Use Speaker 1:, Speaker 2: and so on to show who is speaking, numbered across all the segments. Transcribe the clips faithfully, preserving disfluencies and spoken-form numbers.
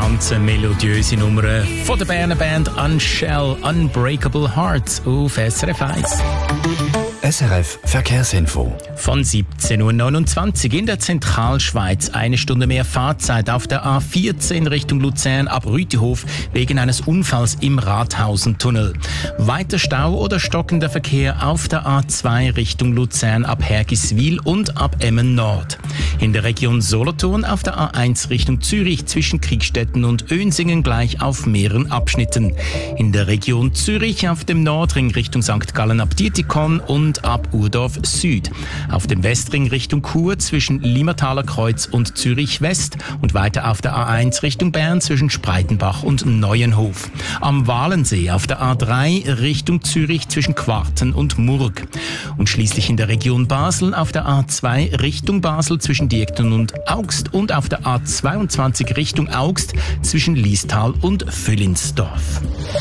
Speaker 1: ganz melodiöse Nummer von der Berner Band Unshell, Unbreakable Hearts auf S R F eins.
Speaker 2: S R F Verkehrsinfo.
Speaker 1: Von siebzehn Uhr neunundzwanzig in der Zentralschweiz. Eine Stunde mehr Fahrzeit auf der A vierzehn Richtung Luzern ab Rütihof wegen eines Unfalls im Rathausentunnel. Weiter Stau oder stockender Verkehr auf der A zwei Richtung Luzern ab Hergiswil und ab Emmen Nord. In der Region Solothurn auf der A eins Richtung Zürich zwischen Kriegstetten und Önsingen gleich auf mehreren Abschnitten. In der Region Zürich auf dem Nordring Richtung Sankt Gallen ab Dietikon und ab Urdorf Süd. Auf dem Westring Richtung Chur zwischen Limmertaler Kreuz und Zürich West und weiter auf der A eins Richtung Bern zwischen Spreitenbach und Neuenhof. Am Walensee auf der A drei Richtung Zürich zwischen Quarten und Murg. Und schließlich in der Region Basel auf der A zwei Richtung Basel zwischen Diekten und Augst und auf der A zweiundzwanzig Richtung Augst zwischen Liestal und Füllinsdorf.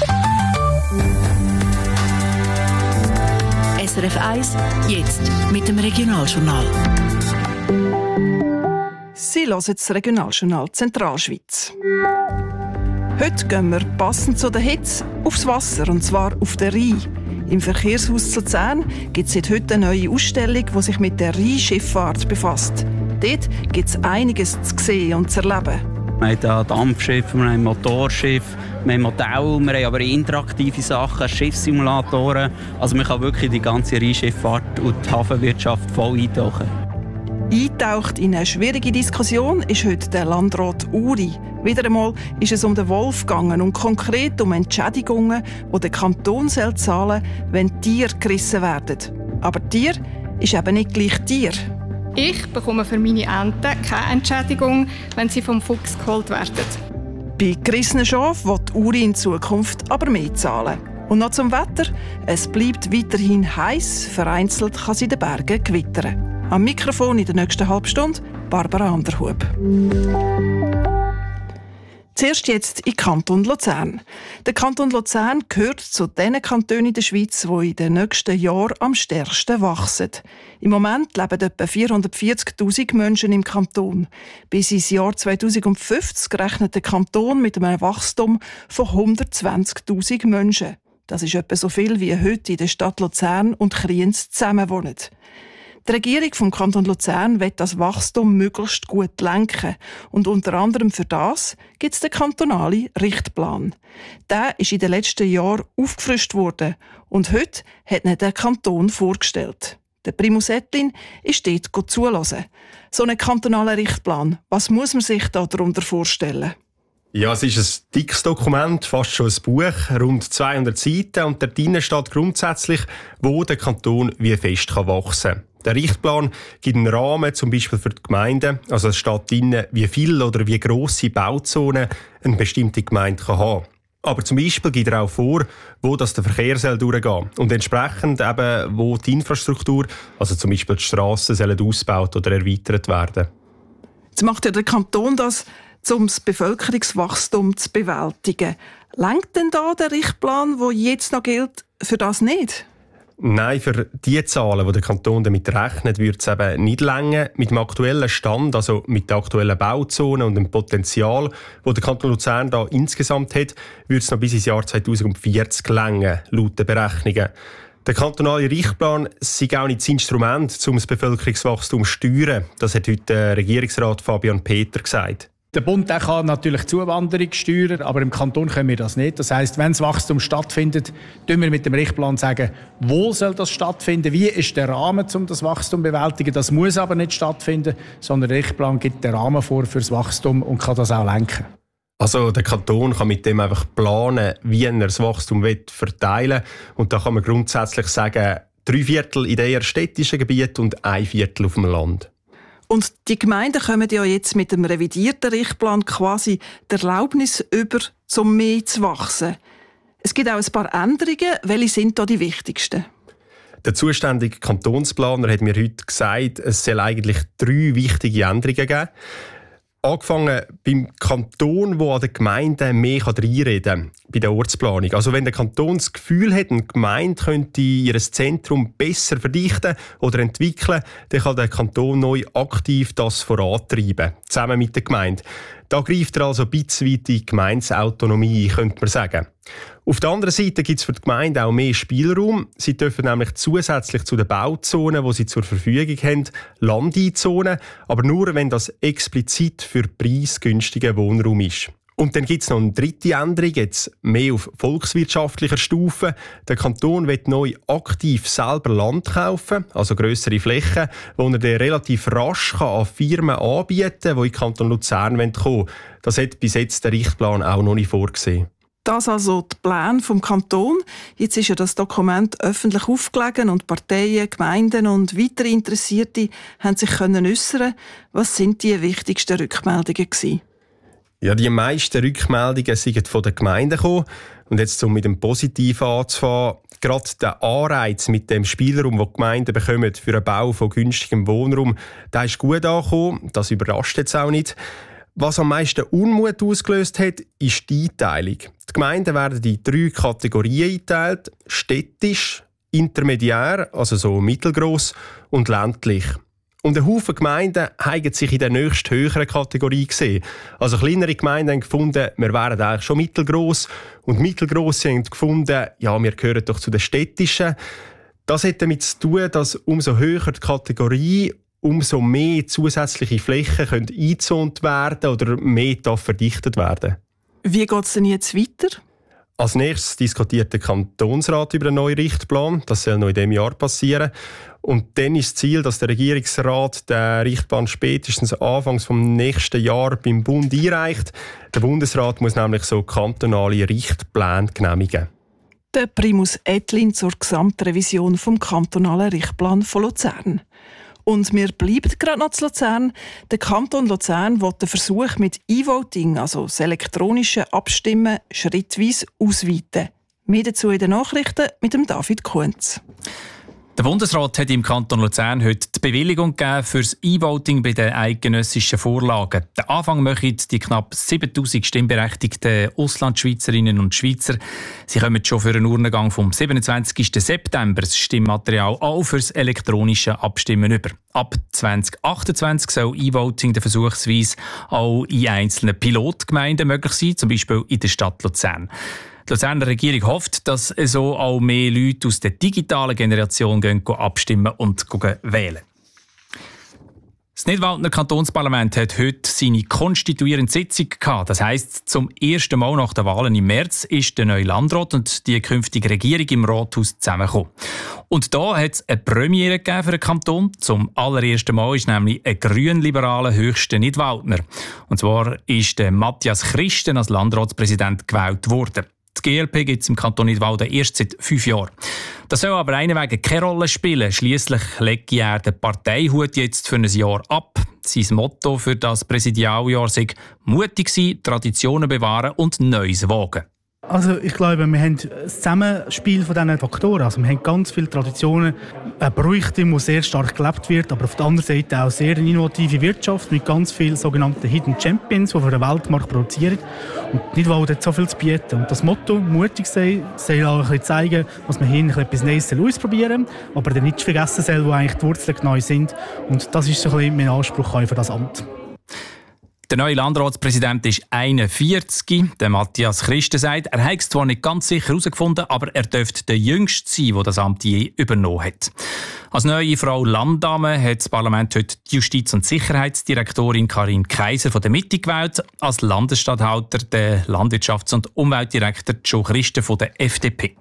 Speaker 3: S R F eins, jetzt mit dem Regionaljournal.
Speaker 4: Sie hören das Regionaljournal Zentralschweiz. Heute gehen wir passend zu der Hitze aufs Wasser, und zwar auf den Rhein. Im Verkehrshaus Luzern gibt es seit heute eine neue Ausstellung, die sich mit der Rheinschifffahrt befasst. Dort gibt es einiges zu sehen und zu erleben.
Speaker 5: Wir haben hier Dampfschiffe, wir haben Motorschiff, wir haben Modelle, wir haben aber interaktive Sachen, Schiffssimulatoren. Also man kann wirklich die ganze Rheinschifffahrt und die Hafenwirtschaft voll eintauchen.
Speaker 4: Eintaucht in eine schwierige Diskussion ist heute der Landrat Uri. Wieder einmal ist es um den Wolf gegangen und konkret um Entschädigungen, die der Kanton zahlen soll, wenn Tiere gerissen werden. Aber Tier ist eben nicht gleich Tier.
Speaker 6: Ich bekomme für meine Enten keine Entschädigung, wenn sie vom Fuchs geholt werden.
Speaker 4: Bei gerissenen Schafen will Uri in Zukunft aber mehr zahlen. Und noch zum Wetter. Es bleibt weiterhin heiß, vereinzelt kann es in den Bergen gewittern. Am Mikrofon in der nächsten halben Stunde Barbara Anderhub. Zuerst jetzt in Kanton Luzern. Der Kanton Luzern gehört zu den Kantonen in der Schweiz, die in den nächsten Jahren am stärksten wachsen. Im Moment leben etwa vierhundertvierzigtausend Menschen im Kanton. Bis ins Jahr zweitausendfünfzig rechnet der Kanton mit einem Wachstum von hundertzwanzigtausend Menschen. Das ist etwa so viel, wie heute in der Stadt Luzern und Kriens zusammenwohnen. Die Regierung vom Kanton Luzern will das Wachstum möglichst gut lenken. Und unter anderem für das gibt es den kantonalen Richtplan. Der ist in den letzten Jahren aufgefrischt worden und heute hat ihn der Kanton vorgestellt. Der Primus Ettlin ist dort zuhören. So einen kantonalen Richtplan, was muss man sich da darunter vorstellen?
Speaker 7: Ja, es ist ein dickes Dokument, fast schon ein Buch, rund zweihundert Seiten, und dort drinnen steht grundsätzlich, wo der Kanton wie fest wachsen kann. Der Richtplan gibt einen Rahmen, zum Beispiel für die Gemeinden. Also es steht drin, wie viel oder wie grosse Bauzonen eine bestimmte Gemeinde kann haben. Aber zum Beispiel gibt er auch vor, wo das der Verkehr soll durchgehen soll. Und entsprechend eben, wo die Infrastruktur, also zum Beispiel die Strassen, sollen ausgebaut oder erweitert werden.
Speaker 4: Jetzt macht ja der Kanton das, um das Bevölkerungswachstum zu bewältigen. Lenkt denn da der Richtplan, der jetzt noch gilt, für das nicht?
Speaker 7: Nein, für die Zahlen, die der Kanton damit rechnet, würde es eben nicht reichen. Mit dem aktuellen Stand, also mit der aktuellen Bauzone und dem Potenzial, das der Kanton Luzern da insgesamt hat, würde es noch bis ins Jahr zweitausendvierzig reichen, laut den Berechnungen. Der kantonale Richtplan sei auch nicht das Instrument, um das Bevölkerungswachstum zu steuern. Das hat heute der Regierungsrat Fabian Peter gesagt.
Speaker 8: Der Bund der kann natürlich Zuwanderung steuern, aber im Kanton können wir das nicht. Das heisst, wenn das Wachstum stattfindet, sagen wir mit dem Richtplan sagen, wo soll das stattfinden, wie ist der Rahmen, um das Wachstum zu bewältigen. Das muss aber nicht stattfinden, sondern der Richtplan gibt den Rahmen vor für das Wachstum und kann das auch lenken.
Speaker 7: Also der Kanton kann mit dem einfach planen, wie er das Wachstum verteilen will. Und da kann man grundsätzlich sagen, drei Viertel in den eher städtischen Gebieten und ein Viertel auf dem Land.
Speaker 4: Und die Gemeinden kommen ja jetzt mit dem revidierten Richtplan quasi die Erlaubnis über, um mehr zu wachsen. Es gibt auch ein paar Änderungen. Welche sind da die wichtigsten?
Speaker 7: Der zuständige Kantonsplaner hat mir heute gesagt, es soll eigentlich drei wichtige Änderungen geben. Angefangen beim Kanton, der an den Gemeinden mehr reinreden kann, bei der Ortsplanung. Also wenn der Kanton das Gefühl hat, eine Gemeinde könnte ihr Zentrum besser verdichten oder entwickeln, dann kann der Kanton neu aktiv das vorantreiben, zusammen mit der Gemeinde. Da greift er also ein bisschen weit in die Gemeindeautonomie, könnte man sagen. Auf der anderen Seite gibt es für die Gemeinde auch mehr Spielraum. Sie dürfen nämlich zusätzlich zu den Bauzonen, die sie zur Verfügung haben, Land einzonen, aber nur, wenn das explizit für preisgünstigen Wohnraum ist. Und dann gibt es noch eine dritte Änderung, jetzt mehr auf volkswirtschaftlicher Stufe. Der Kanton will neu aktiv selber Land kaufen, also grössere Flächen, wo er dann relativ rasch an Firmen anbieten kann, die in den Kanton Luzern kommen wollen. Das hat bis jetzt der Richtplan auch noch nicht vorgesehen.
Speaker 4: Das also die Pläne vom Kanton. Jetzt ist ja das Dokument öffentlich aufgelegen und Parteien, Gemeinden und weitere Interessierte haben sich können äußern. Was sind die wichtigsten Rückmeldungen gewesen?
Speaker 7: Ja, die meisten Rückmeldungen sind von den Gemeinden gekommen. Und jetzt, um mit dem Positiven anzufangen, gerade der Anreiz mit dem Spielraum, den die Gemeinden bekommen für den Bau von günstigem Wohnraum, der ist gut angekommen. Das überrascht jetzt auch nicht. Was am meisten Unmut ausgelöst hat, ist die Einteilung. Die Gemeinden werden in drei Kategorien eingeteilt: städtisch, intermediär, also so mittelgross, und ländlich. Und ein Haufen Gemeinden haben sich in der nächst höheren Kategorie gesehen. Also kleinere Gemeinden haben gefunden, wir wären eigentlich schon mittelgross. Und mittelgrosse haben gefunden, ja, wir gehören doch zu den städtischen. Das hat damit zu tun, dass umso höher die Kategorie, umso mehr zusätzliche Flächen können eingezont werden oder mehr verdichtet werden.
Speaker 4: Wie geht es denn jetzt weiter?
Speaker 7: Als nächstes diskutiert der Kantonsrat über einen neuen Richtplan. Das soll noch in diesem Jahr passieren. Und dann ist das Ziel, dass der Regierungsrat den Richtplan spätestens Anfangs des nächsten Jahres beim Bund einreicht. Der Bundesrat muss nämlich so kantonale Richtpläne genehmigen.
Speaker 4: Der Primus Ettlin zur Gesamtrevision vom kantonalen Richtplan von Luzern. Und wir bleiben gerade noch zu Luzern. Der Kanton Luzern will den Versuch mit E-Voting, also das elektronische Abstimmen, schrittweise ausweiten. Mehr dazu in den Nachrichten mit dem David Kunz.
Speaker 9: Der Bundesrat hat im Kanton Luzern heute die Bewilligung gegeben für das E-Voting bei den eidgenössischen Vorlagen. Den Anfang machen die knapp siebentausend stimmberechtigten Auslandschweizerinnen und Schweizer. Sie kommen schon für einen Urnengang vom siebenundzwanzigsten September das Stimmmaterial auch für das elektronische Abstimmen über. Ab zwanzig achtundzwanzig soll E-Voting der versuchsweise auch in einzelnen Pilotgemeinden möglich sein, zum Beispiel in der Stadt Luzern. Die Luzerner Regierung hofft, dass so auch mehr Leute aus der digitalen Generation gehen, gehen abstimmen und gehen wählen. Das Nidwaldner Kantonsparlament hat heute seine konstituierende Sitzung gehabt. Das heisst, zum ersten Mal nach den Wahlen im März ist der neue Landrat und die künftige Regierung im Rathaus zusammengekommen. Und da hat es eine Premiere gegeben für den Kanton. Zum allerersten Mal ist nämlich ein grünliberaler höchster Nidwaldner. Und zwar ist der Matthias Christen als Landratspräsident gewählt worden. Die G L P gibt es im Kanton Nidwalden erst seit fünf Jahren. Das soll aber einwegen keine Rolle spielen. Schliesslich legt er den Parteihut jetzt für ein Jahr ab. Sein Motto für das Präsidialjahr sei «Mutig sein, Traditionen bewahren und Neues wagen».
Speaker 10: Also ich glaube, wir haben das Zusammenspiel von diesen Faktoren. Also wir haben ganz viele Traditionen, ein Brauchtum, das sehr stark gelebt wird, aber auf der anderen Seite auch sehr eine innovative Wirtschaft mit ganz vielen sogenannten Hidden Champions, die für den Weltmarkt produzieren. Und Nidwalden hat so viel zu bieten. Und das Motto «Mutig sein» soll auch ein bisschen zeigen, dass wir hier etwas Neues ausprobieren, aber dann nicht vergessen soll, wo eigentlich die Wurzeln neu sind. Und das ist so ein bisschen mein Anspruch für das Amt.
Speaker 9: Der neue Landratspräsident ist einundvierzig. Der Matthias Christen sagt, er hat es zwar nicht ganz sicher herausgefunden, aber er dürfte der Jüngste sein, der das Amt je übernommen hat. Als neue Frau Landdame hat das Parlament heute die Justiz- und Sicherheitsdirektorin Karin Kaiser von der Mitte gewählt. Als Landesstatthalter der Landwirtschafts- und Umweltdirektor Joe Christen von der F D P.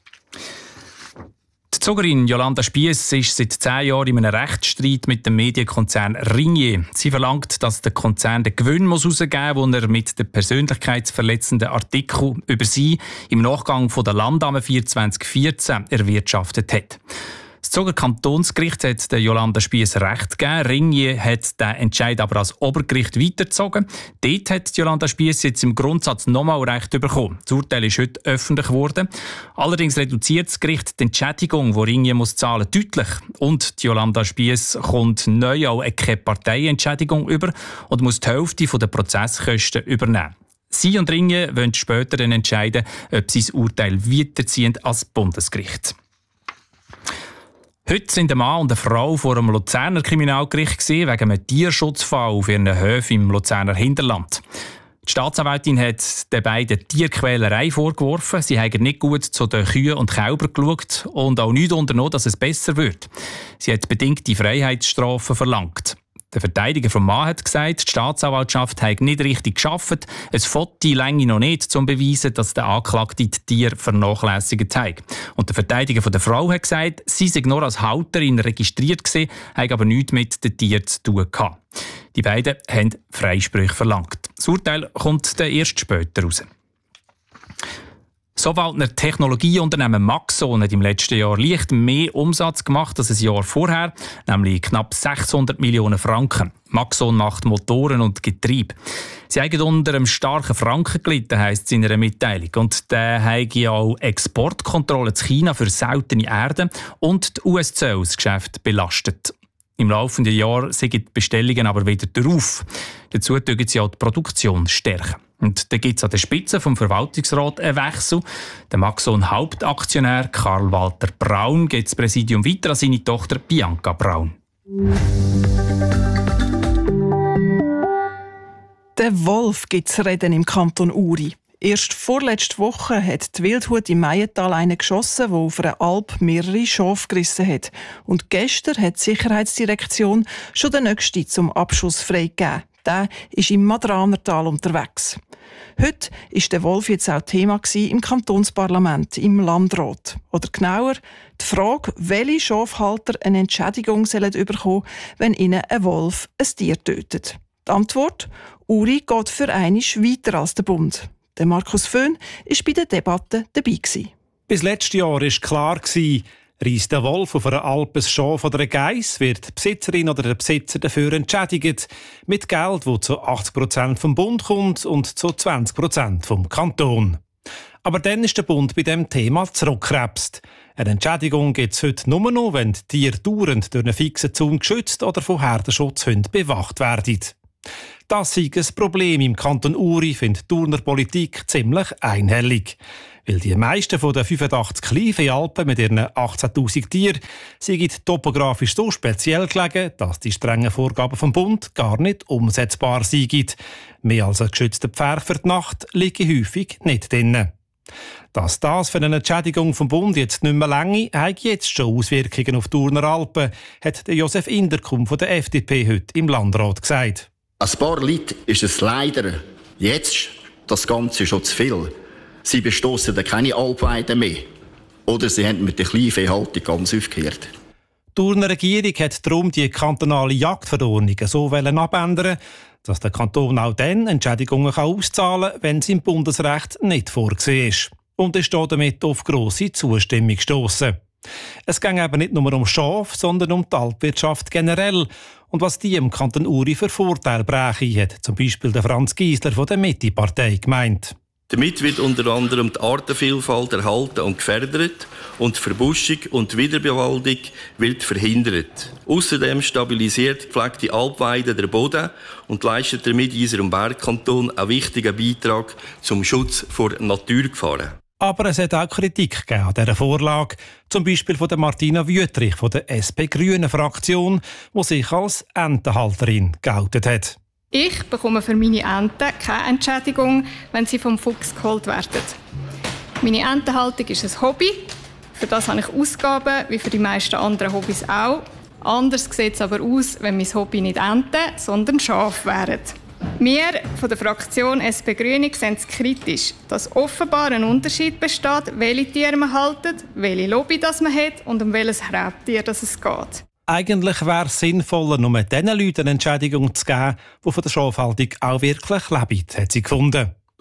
Speaker 9: Die Zugerin Jolanda Spiess ist seit zehn Jahren in einem Rechtsstreit mit dem Medienkonzern Ringier. Sie verlangt, dass der Konzern den Gewinn muss herausgeben muss, den er mit den persönlichkeitsverletzenden Artikeln über sie im Nachgang von der Landdame vier zwanzig vierzehn erwirtschaftet hat. Das Zuger Kantonsgericht hat der Jolanda Spiess Recht gegeben. Ringier hat den Entscheid aber als Obergericht weitergezogen. Dort hat Jolanda Spiess jetzt im Grundsatz nochmal Recht bekommen. Das Urteil ist heute öffentlich geworden. Allerdings reduziert das Gericht die Entschädigung, die Ringier muss zahlen, deutlich. Und die Jolanda Spiess kommt neu auch keine Parteientschädigung über und muss die Hälfte der Prozesskosten übernehmen. Sie und Ringier wollen später dann entscheiden, ob sie das Urteil weiterziehen als Bundesgericht. Heute sind ein Mann und eine Frau vor dem Luzerner Kriminalgericht wegen einem Tierschutzfall auf ihren Höfen im Luzerner Hinterland. Die Staatsanwältin hat den beiden Tierquälerei vorgeworfen. Sie haben nicht gut zu den Kühen und Kälbern geschaut und auch nichts unternommen, dass es besser wird. Sie hat bedingte Freiheitsstrafen verlangt. Der Verteidiger vom Mann hat gesagt, die Staatsanwaltschaft habe nicht richtig gearbeitet. Es Foto länge noch nicht, um zu beweisen, dass der Anklagte die Tiere vernachlässigt hat. Und der Verteidiger von der Frau hat gesagt, sie sei nur als Halterin registriert gewesen, habe aber nichts mit den Tieren zu tun gehabt. Die beiden haben Freisprüche verlangt. Das Urteil kommt dann erst später raus. Sowaldner Technologieunternehmen Maxon hat im letzten Jahr leicht mehr Umsatz gemacht als ein Jahr vorher, nämlich knapp sechshundert Millionen Franken. Maxon macht Motoren und Getriebe. Sie haben unter einem starken Franken gelitten, heisst es in einer Mitteilung. Und der hat auch Exportkontrollen zu China für seltene Erden und die U S-Zollsgeschäft belastet. Im laufenden Jahr sind die Bestellungen aber wieder darauf. Dazu tun sie auch die Produktion stärken. Und dann gibt es an der Spitze vom Verwaltungsrat einen Wechsel. Der Maxon-Hauptaktionär Karl-Walter Braun geht das Präsidium weiter an seine Tochter Bianca Braun.
Speaker 4: Der Wolf gibt es Reden im Kanton Uri. Erst vorletzte Woche hat die Wildhut im Meiental einen geschossen, der auf einer Alp mehrere Schafe gerissen hat. Und gestern hat die Sicherheitsdirektion schon den nächsten zum Abschuss freigegeben. Der ist im Madranertal unterwegs. Heute war der Wolf jetzt auch Thema im Kantonsparlament, im Landrat. Oder genauer, die Frage, welche Schafhalter eine Entschädigung sollen bekommen, wenn ihnen ein Wolf ein Tier tötet. Die Antwort? Uri geht für einmal weiter als der Bund. Der Markus Föhn war bei der Debatte dabei.
Speaker 11: Bis letztes Jahr war klar, reisst der Wolf auf einer Alp ein Schaf oder ein Geiss, wird die Besitzerin oder der Besitzer dafür entschädigt. Mit Geld, das zu achtzig Prozent vom Bund kommt und zu zwanzig Prozent vom Kanton. Aber dann ist der Bund bei diesem Thema zurückgekrebst. Eine Entschädigung gibt es heute nur noch, wenn die Tiere dauernd durch einen fixen Zaun geschützt oder von Herdenschutzhunden bewacht werden. Das ist ein Problem im Kanton Uri, findet die Thuner Politik ziemlich einhellig. Weil die meisten von den fünfundachtzig Kleinvieh-Alpen mit ihren achtzehntausend Tieren sind topografisch so speziell gelegen, dass die strengen Vorgaben vom Bund gar nicht umsetzbar sind. Mehr als ein geschützter Pferd für die Nacht liegen häufig nicht drin. Dass das für eine Entschädigung vom Bund jetzt nicht mehr lange, hat jetzt schon Auswirkungen auf die Thuner Alpen, hat Josef Inderkum von der F D P heute im Landrat gesagt.
Speaker 12: Ein paar Leute ist es leider jetzt das Ganze schon zu viel. Sie bestossen keine Alpweiden mehr. Oder sie haben mit der Kleinviehhaltung ganz aufgehört.
Speaker 11: Die Thuner Regierung hat darum die kantonale Jagdverordnung so abändern, dass der Kanton auch dann Entschädigungen auszahlen kann, wenn es im Bundesrecht nicht vorgesehen ist. Und ist damit auf grosse Zustimmung gestossen. Es ging eben nicht nur um Schafe, sondern um die Alpwirtschaft generell. Und was die im Kanton Uri für Vorteile bräche, hat zum Beispiel der Franz Giesler von der Mitte-Partei gemeint.
Speaker 13: Damit wird unter anderem die Artenvielfalt erhalten und gefördert und die Verbuschung und die Wiederbewaldung wird verhindert. Außerdem stabilisiert die gepflegte Alpweide den Boden und leistet damit in unserem Bergkanton einen wichtigen Beitrag zum Schutz vor Naturgefahren.
Speaker 11: Aber es hat auch Kritik gegeben an dieser Vorlage, zum Beispiel von der Martina Wüthrich von der S P-Grünen-Fraktion, die sich als Entenhalterin geoutet hat.
Speaker 6: Ich bekomme für meine Enten keine Entschädigung, wenn sie vom Fuchs geholt werden. Meine Entenhaltung ist ein Hobby. Für das habe ich Ausgaben, wie für die meisten anderen Hobbys auch. Anders sieht es aber aus, wenn mein Hobby nicht Enten, sondern Schafe wären. Wir von der Fraktion S P Grüne sehen es kritisch, dass offenbar ein Unterschied besteht, welche Tiere man haltet, welche Lobby das man hat und um welches Rebtier das es geht.
Speaker 11: Eigentlich wäre es sinnvoller, nur den Leuten eine Entschädigung zu geben, die von der Schafhaltung auch wirklich leben, hat sie gefunden.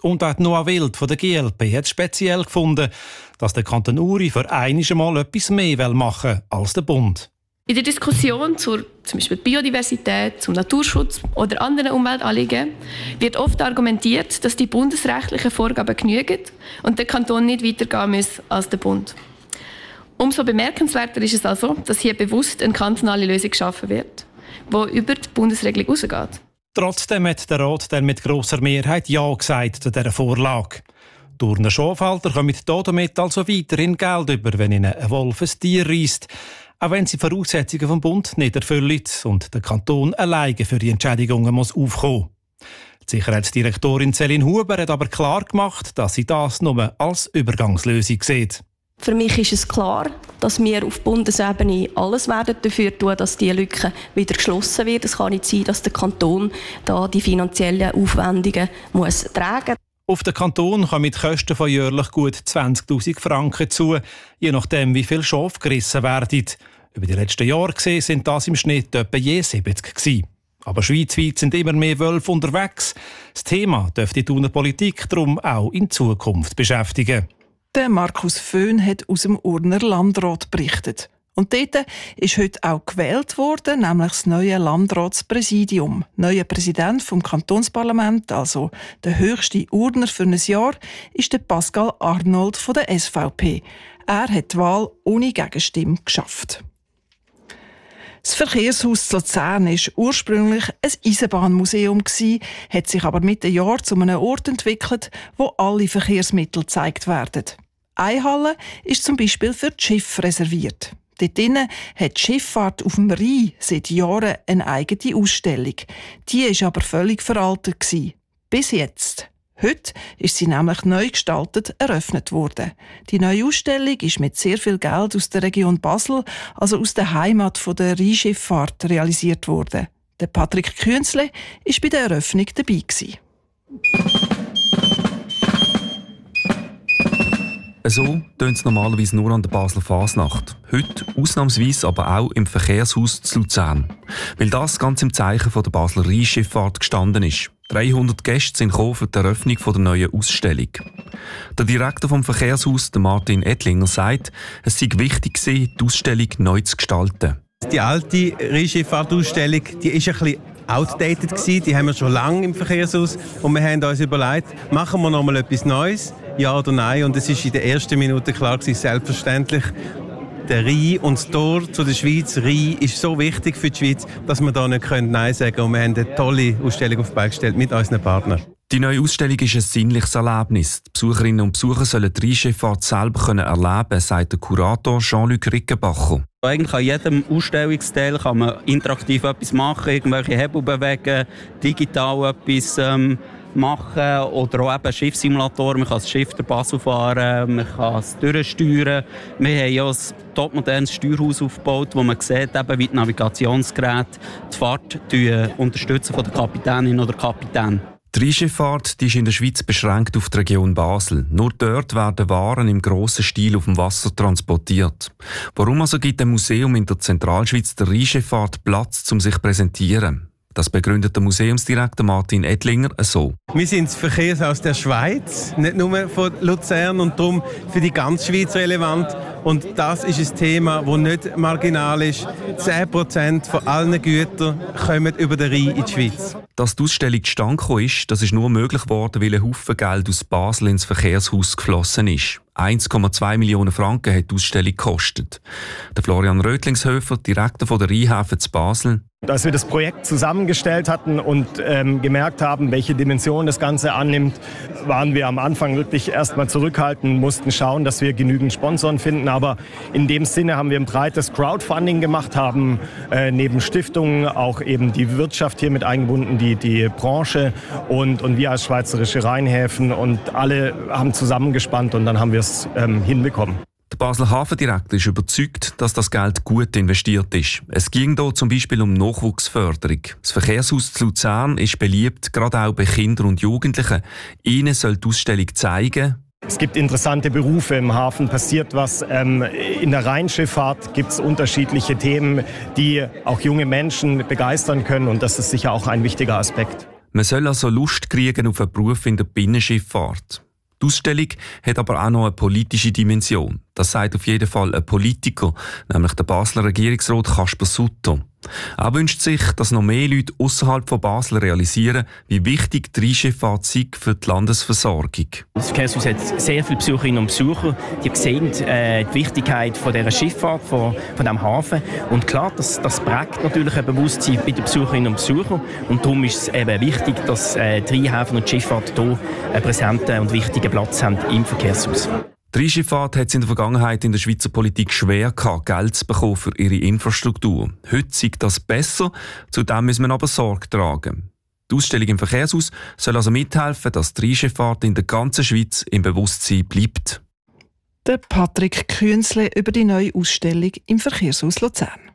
Speaker 11: Und auch Noah Wild von der G L P hat speziell gefunden, dass der Kanton Uri für einmal mal etwas mehr machen will als der Bund.
Speaker 14: In der Diskussion zur zum Beispiel Biodiversität, zum Naturschutz oder anderen Umweltanliegen wird oft argumentiert, dass die bundesrechtlichen Vorgaben genügen und der Kanton nicht weitergehen muss als der Bund. Umso bemerkenswerter ist es also, dass hier bewusst eine kantonale Lösung geschaffen wird, die über die Bundesregelung hinausgeht.
Speaker 11: Trotzdem hat der Rat dann mit grosser Mehrheit Ja gesagt zu dieser Vorlage. Turner Schonfelder kommen damit also weiterhin Geld über, wenn ihnen ein Wolf ein Tier reisst, auch wenn sie die Voraussetzungen vom Bund nicht erfüllen und der Kanton alleine für die Entschädigungen muss aufkommen. Die Sicherheitsdirektorin Céline Huber hat aber klar gemacht, dass sie das nur als Übergangslösung sieht.
Speaker 15: Für mich ist es klar, dass wir auf Bundesebene alles werden dafür tun, dass diese Lücke wieder geschlossen wird. Es kann nicht sein, dass der Kanton da die finanziellen Aufwendungen muss tragen muss.
Speaker 11: Auf den Kanton kommen mit Kosten von jährlich gut zwanzigtausend Franken zu, je nachdem, wie viel Schafe gerissen werden. Über die letzten Jahre gesehen sind das im Schnitt etwa je siebzig gewesen. Aber schweizweit sind immer mehr Wölfe unterwegs. Das Thema dürfte die Thuner Politik darum auch in Zukunft beschäftigen.
Speaker 4: Der Markus Föhn hat aus dem Urner Landrat berichtet. Und dort ist heute auch gewählt worden, nämlich das neue Landratspräsidium. Neuer Präsident vom Kantonsparlament, also der höchste Urner für ein Jahr, ist der Pascal Arnold von der S V P. Er hat die Wahl ohne Gegenstimme geschafft. Das Verkehrshaus zu Luzern war ursprünglich ein Eisenbahnmuseum, hat sich aber mit den Jahren zu einem Ort entwickelt, wo alle Verkehrsmittel gezeigt werden. Eine Halle ist zum Beispiel für die Schiffe reserviert. Dort drinnen hat die Schifffahrt auf dem Rhein seit Jahren eine eigene Ausstellung. Die war aber völlig veraltet gewesen. Bis jetzt. Heute ist sie nämlich neu gestaltet eröffnet worden. Die neue Ausstellung ist mit sehr viel Geld aus der Region Basel, also aus der Heimat der Rheinschifffahrt, realisiert worden. Der Patrick Künzle war bei der Eröffnung dabei gewesen.
Speaker 16: So tönt es normalerweise nur an der Basler Fasnacht. Heute ausnahmsweise aber auch im Verkehrshaus zu Luzern. Weil das ganz im Zeichen von der Basler Rheinschifffahrt gestanden ist. dreihundert Gäste sind gekommen für die Eröffnung der neuen Ausstellung. Der Direktor vom Verkehrshaus, Martin Ettlinger, sagt, es sei wichtig gewesen, die Ausstellung neu zu gestalten.
Speaker 17: Die alte Rheinschifffahrt-Ausstellung, die ist ein bisschen outdated gewesen. Die haben wir schon lange im Verkehrshaus und wir haben uns überlegt, machen wir noch mal etwas Neues, ja oder nein? Und es ist in der ersten Minute klar gewesen, selbstverständlich. Der Rhein und das Tor zu der Schweiz, Rhein, ist so wichtig für die Schweiz, dass wir da nicht Nein sagen können. Und wir haben eine tolle Ausstellung auf die Beine gestellt mit unseren Partnern.
Speaker 16: Die neue Ausstellung ist ein sinnliches Erlebnis. Die Besucherinnen und Besucher sollen die Rheinschifffahrt selber erleben können, sagt der Kurator Jean-Luc Rickenbacher.
Speaker 5: Eigentlich an jedem Ausstellungsteil kann man interaktiv etwas machen, irgendwelche Hebel bewegen, digital etwas ähm, machen oder auch eben Schiffssimulatoren. Man kann das Schiff der Basel fahren, man kann es durchsteuern. Wir haben ja ein topmodernes Steuerhaus aufgebaut, wo man sieht, eben, wie die Navigationsgeräte die Fahrt unterstützen von der Kapitänin oder Kapitän.
Speaker 16: Die Rheinschifffahrt die ist in der Schweiz beschränkt auf die Region Basel. Nur dort werden Waren im grossen Stil auf dem Wasser transportiert. Warum also gibt ein Museum in der Zentralschweiz der Rheinschifffahrt Platz, um sich zu präsentieren? Das begründet der Museumsdirektor Martin Ettlinger so.
Speaker 17: Wir sind das Verkehrshaus der Schweiz, nicht nur von Luzern und darum für die ganze Schweiz relevant. Und das ist ein Thema, das nicht marginal ist. zehn Prozent von allen Gütern kommen über den Rhein in die Schweiz.
Speaker 16: Dass die Ausstellung zustande gekommen ist, das ist nur möglich geworden, weil ein Haufen Geld aus Basel ins Verkehrshaus geflossen ist. eins Komma zwei Millionen Franken hat die Ausstellung gekostet. Der Florian Rötlingshöfer, Direktor von der Rheinhäfen zu Basel.
Speaker 18: Als wir das Projekt zusammengestellt hatten und ähm, gemerkt haben, welche Dimension das Ganze annimmt, waren wir am Anfang wirklich erstmal zurückhaltend, mussten schauen, dass wir genügend Sponsoren finden. Aber in dem Sinne haben wir ein breites Crowdfunding gemacht, haben äh, neben Stiftungen auch eben die Wirtschaft hier mit eingebunden, die, die Branche und, und wir als Schweizerische Rheinhäfen und alle haben zusammengespannt und dann haben wir es ähm, hinbekommen.
Speaker 16: Der Basler Hafendirektor ist überzeugt, dass das Geld gut investiert ist. Es ging hier zum Beispiel um Nachwuchsförderung. Das Verkehrshaus zu Luzern ist beliebt, gerade auch bei Kindern und Jugendlichen. Ihnen soll die Ausstellung zeigen:
Speaker 18: Es gibt interessante Berufe im Hafen, passiert was. Ähm, in der Rheinschifffahrt gibt es unterschiedliche Themen, die auch junge Menschen begeistern können und das ist sicher auch ein wichtiger Aspekt.
Speaker 16: Man soll also Lust kriegen auf einen Beruf in der Binnenschifffahrt. Die Ausstellung hat aber auch noch eine politische Dimension. Das sagt auf jeden Fall ein Politiker, nämlich der Basler Regierungsrat Kasper Sutter. Er wünscht sich, dass noch mehr Leute ausserhalb von Basel realisieren, wie wichtig die Rheinschifffahrt sei für die Landesversorgung.
Speaker 19: Das Verkehrshaus hat sehr viele Besucherinnen und Besucher, die sehen äh, die Wichtigkeit von dieser Schifffahrt, von, von diesem Hafen. Und klar, das, das prägt natürlich ein Bewusstsein bei den Besucherinnen und Besuchern. Und darum ist es eben wichtig, dass äh, die Rheinhäfen und die Schifffahrt hier einen präsenten und wichtigen Platz haben im Verkehrshaus.
Speaker 16: Die Rheinschifffahrt hat es in der Vergangenheit in der Schweizer Politik schwer gehabt, Geld zu bekommen für ihre Infrastruktur. Heute sieht das besser, zudem müssen wir aber Sorge tragen. Die Ausstellung im Verkehrshaus soll also mithelfen, dass die Rheinschifffahrt in der ganzen Schweiz im Bewusstsein bleibt.
Speaker 4: Der Patrick Künzle über die neue Ausstellung im Verkehrshaus Luzern.